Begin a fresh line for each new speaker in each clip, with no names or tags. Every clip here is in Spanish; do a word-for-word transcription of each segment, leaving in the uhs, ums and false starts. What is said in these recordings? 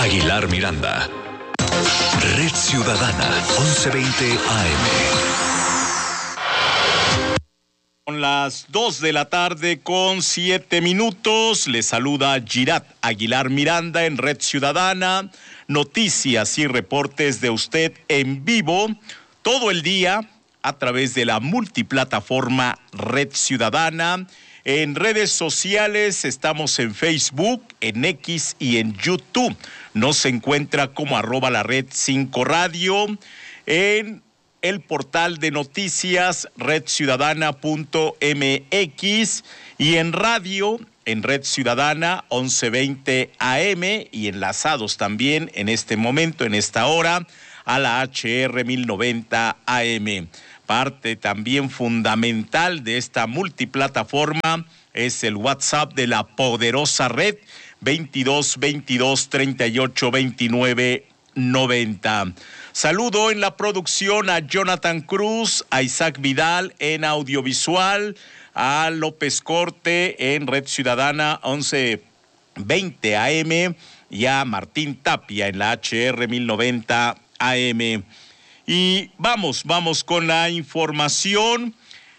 Aguilar Miranda. Red Ciudadana, once veinte A M.
Son las dos de la tarde con siete minutos. Les saluda Girat Aguilar Miranda en Red Ciudadana. Noticias y reportes de usted en vivo todo el día a través de la multiplataforma Red Ciudadana. En redes sociales estamos en Facebook, en X y en YouTube. Nos encuentra como arroba la red cinco radio. En el portal de noticias red ciudadana punto m x y en radio en Red Ciudadana once veinte A M y enlazados también en este momento, en esta hora, a la H R mil noventa A M. Parte también fundamental de esta multiplataforma es el WhatsApp de la poderosa red veintidós veintidós treinta y ocho veintinueve noventa. Saludo en la producción a Jonathan Cruz, a Isaac Vidal en audiovisual, a López Corte en Red Ciudadana once veinte A M y a Martín Tapia en la H R mil noventa A M. Y vamos, vamos con la información.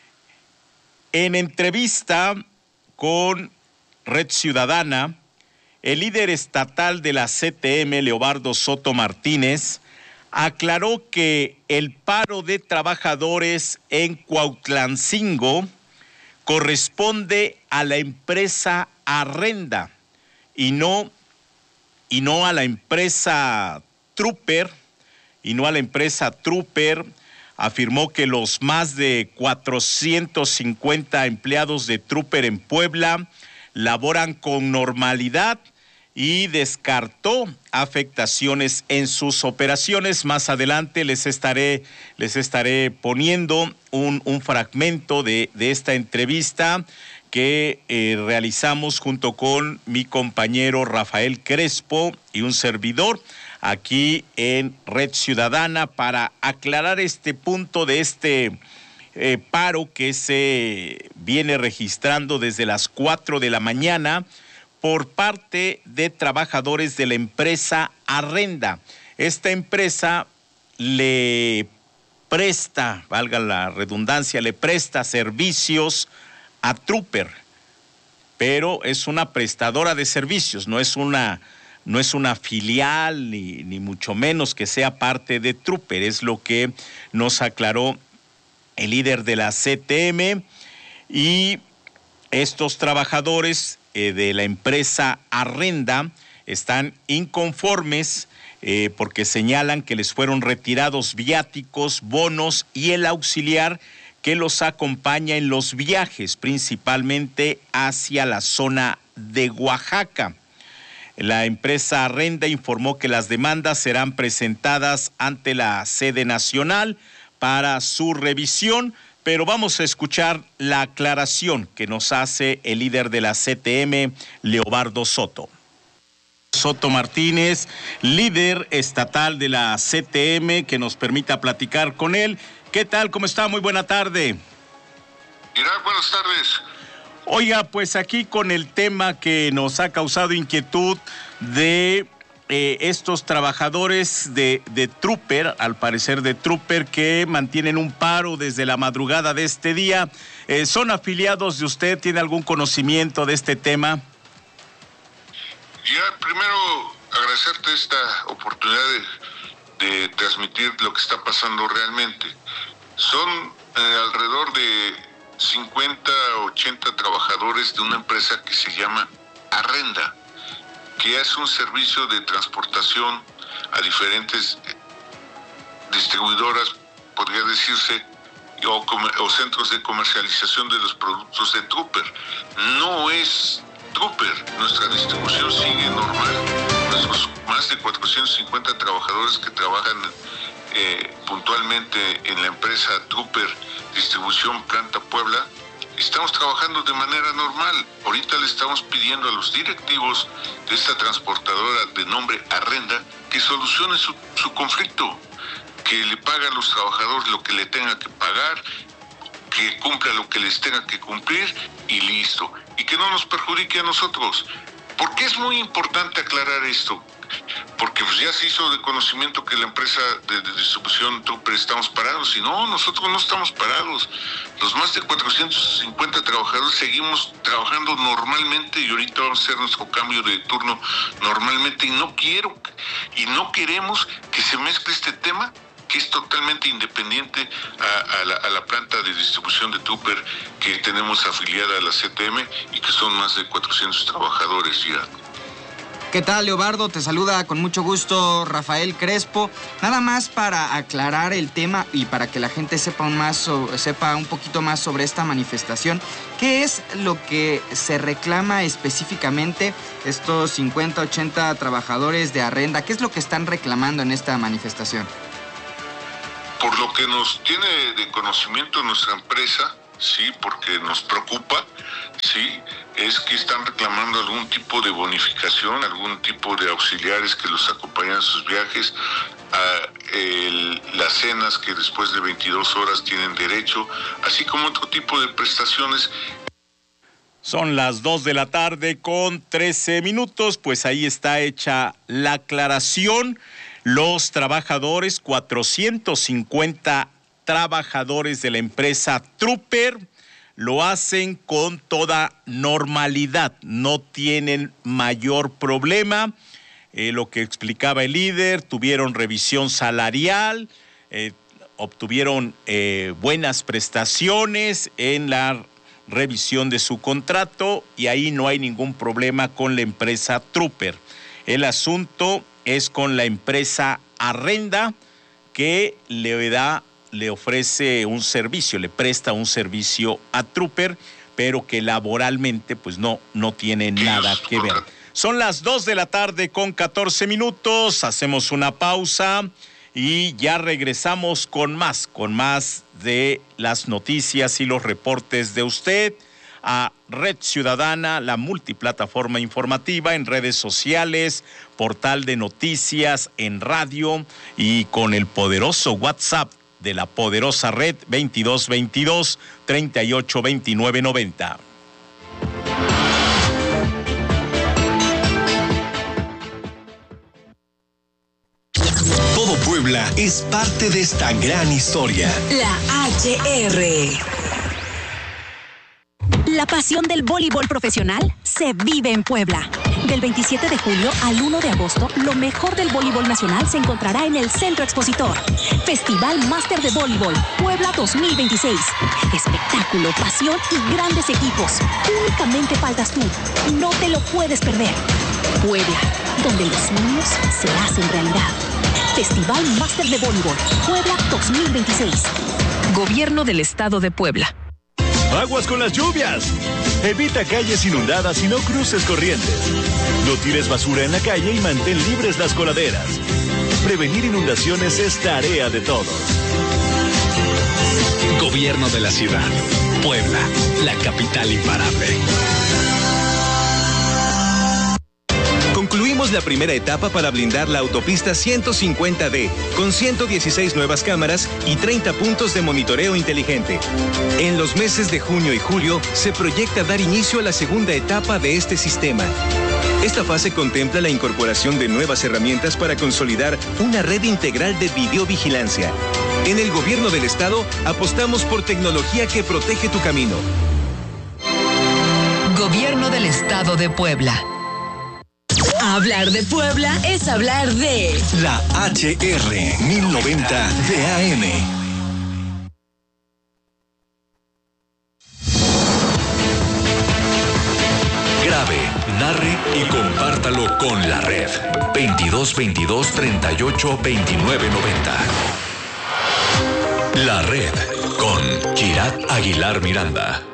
En entrevista con Red Ciudadana, el líder estatal de la C T M, Leobardo Soto Martínez, aclaró que el paro de trabajadores en Cuautlancingo corresponde a la empresa Arrenda y no, y no a la empresa Trooper, y no a la empresa Trooper. Afirmó que los más de cuatrocientos cincuenta empleados de Trooper en Puebla laboran con normalidad y descartó afectaciones en sus operaciones. Más adelante les estaré, les estaré poniendo un, un fragmento de, de esta entrevista que eh, realizamos junto con mi compañero Rafael Crespo y un servidor aquí en Red Ciudadana para aclarar este punto de este eh, paro que se viene registrando desde las cuatro de la mañana por parte de trabajadores de la empresa Arrenda. Esta empresa le presta, valga la redundancia, le presta servicios a Trooper, pero es una prestadora de servicios, no es una, no es una filial ni, ni mucho menos que sea parte de Trooper. Es lo que nos aclaró el líder de la C T M. Y estos trabajadores eh, de la empresa Arrenda están inconformes eh, porque señalan que les fueron retirados viáticos, bonos y el auxiliar que los acompaña en los viajes, principalmente hacia la zona de Oaxaca. La empresa Arrenda informó que las demandas serán presentadas ante la sede nacional para su revisión, pero vamos a escuchar la aclaración que nos hace el líder de la C T M, Leobardo Soto. Soto Martínez, líder estatal de la C T M, que nos permita platicar con él. ¿Qué tal? ¿Cómo está? Muy buena tarde.
Mira, buenas tardes.
Oiga, pues aquí con el tema que nos ha causado inquietud de eh, estos trabajadores de, de Trooper, al parecer de Trooper, que mantienen un paro desde la madrugada de este día. Eh, ¿Son afiliados de usted? ¿Tiene algún conocimiento de este tema?
Ya, primero agradecerte esta oportunidad de, de transmitir lo que está pasando realmente. Son eh, alrededor de cincuenta, ochenta trabajadores de una empresa que se llama Arrenda, que hace un servicio de transportación a diferentes distribuidoras, podría decirse, o, o centros de comercialización de los productos de Trooper. No es Trooper, nuestra distribución sigue normal. Nuestros más de cuatrocientos cincuenta trabajadores que trabajan eh, puntualmente en la empresa Trooper Distribución Planta Puebla, estamos trabajando de manera normal. Ahorita le estamos pidiendo a los directivos de esta transportadora de nombre Arrenda que solucione su, su conflicto, que le pague a los trabajadores lo que le tenga que pagar, que cumpla lo que les tenga que cumplir y listo. Y que no nos perjudique a nosotros. ¿Por qué es muy importante aclarar esto? porque pues ya se hizo de conocimiento que la empresa de, de distribución Trooper estamos parados, y no, nosotros no estamos parados. Los más de cuatrocientos cincuenta trabajadores seguimos trabajando normalmente, y ahorita vamos a hacer nuestro cambio de turno normalmente, y no quiero y no queremos que se mezcle este tema, que es totalmente independiente a, a, la, a la planta de distribución de Trooper que tenemos afiliada a la C T M, y que son más de cuatrocientos trabajadores ya.
¿Qué tal, Leobardo? Te saluda con mucho gusto Rafael Crespo. Nada más para aclarar el tema y para que la gente sepa un, más, sepa un poquito más sobre esta manifestación. ¿Qué es lo que se reclama específicamente estos cincuenta, ochenta trabajadores de Arrenda? ¿Qué es lo que están reclamando en esta manifestación?
Por lo que nos tiene de conocimiento nuestra empresa, sí, porque nos preocupa, sí, es que están reclamando algún tipo de bonificación, algún tipo de auxiliares que los acompañan en sus viajes, a el, las cenas que después de veintidós horas tienen derecho, así como otro tipo de prestaciones.
Son las dos de la tarde con trece minutos, pues ahí está hecha la aclaración. Los trabajadores, cuatrocientos cincuenta trabajadores de la empresa Trooper, lo hacen con toda normalidad, no tienen mayor problema. Eh, lo que explicaba el líder, tuvieron revisión salarial, eh, obtuvieron eh, buenas prestaciones en la revisión de su contrato, y ahí no hay ningún problema con la empresa Trooper. El asunto es con la empresa Arrenda, que le da le ofrece un servicio, le presta un servicio a Trooper, pero que laboralmente pues no, no tiene nada que ver. Son las dos de la tarde con catorce minutos, hacemos una pausa y ya regresamos con más, con más de las noticias y los reportes de usted a Red Ciudadana, la multiplataforma informativa en redes sociales, portal de noticias, en radio y con el poderoso WhatsApp de la poderosa red veintidós veintidós, treinta y ocho veintinueve noventa.
Todo Puebla es parte de esta gran historia.
La H R. La pasión del voleibol profesional se vive en Puebla. Del veintisiete de julio al uno de agosto, lo mejor del voleibol nacional se encontrará en el Centro Expositor. Festival Máster de Voleibol Puebla dos mil veintiséis. Espectáculo, pasión y grandes equipos. Únicamente faltas tú. No te lo puedes perder. Puebla, donde los sueños se hacen realidad. Festival Máster de Voleibol Puebla dos mil veintiséis. Gobierno del Estado de Puebla.
¡Aguas con las lluvias! Evita calles inundadas y no cruces corrientes. No tires basura en la calle y mantén libres las coladeras. Prevenir inundaciones es tarea de todos.
Gobierno de la ciudad. Puebla, la capital imparable.
Concluimos la primera etapa para blindar la autopista ciento cincuenta D, con ciento dieciséis nuevas cámaras y treinta puntos de monitoreo inteligente. En los meses de junio y julio se proyecta dar inicio a la segunda etapa de este sistema. Esta fase contempla la incorporación de nuevas herramientas para consolidar una red integral de videovigilancia. En el Gobierno del Estado apostamos por tecnología que protege tu camino.
Gobierno del Estado de Puebla. Hablar de Puebla es hablar de
la H R mil noventa de A M. Grabe, narre y compártalo con la red. veintidós veintidós, treinta y ocho veintinueve noventa. La red con Girat Aguilar Miranda.